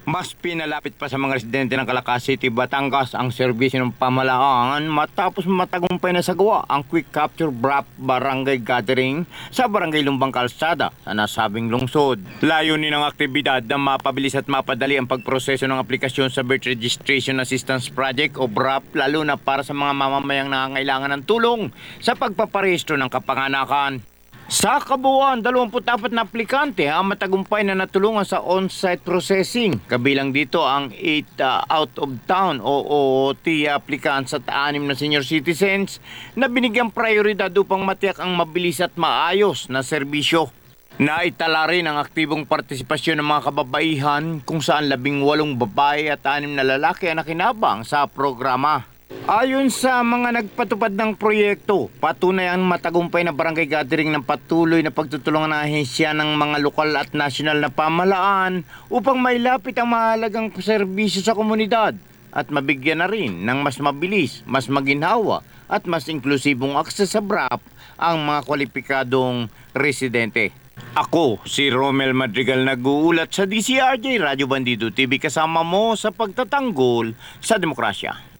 Mas pinalapit pa sa mga residente ng Calaca City, Batangas ang serbisyo ng pamahalaan matapos matagumpay na sagawa ang Quick Capture BRAP Barangay Gathering sa Barangay Lumbang Kalsada sa nasabing lungsod. Layunin ng aktibidad na mapabilis at mapadali ang pagproseso ng aplikasyon sa Birth Registration Assistance Project o BRAP, lalo na para sa mga mamamayang nangangailangan ng tulong sa pagpaparehistro ng kapanganakan. Sa kabuuan, 24 na aplikante ang matagumpay na natulungan sa on-site processing. Kabilang dito ang 8 out-of-town o OOT applicants at 6 na senior citizens na binigyang prioridad upang matiyak ang mabilis at maayos na serbisyo. Naitala rin ang aktibong partisipasyon ng mga kababaihan kung saan 18 babae at 6 na lalaki ang nakinabang sa programa. Ayon sa mga nagpatupad ng proyekto, patunay ang matagumpay na barangay gathering ng patuloy na pagtutulungan ng ahensya ng mga lokal at nasyonal na pamahalaan upang mailapit ang mahalagang serbisyo sa komunidad at mabigyan na rin ng mas mabilis, mas maginhawa at mas inklusibong akses sa BRAP ang mga kwalipikadong residente. Ako, si Romel Madrigal, nag-uulat sa DCRJ Radyo Bandido TV, kasama mo sa pagtatanggol sa demokrasya.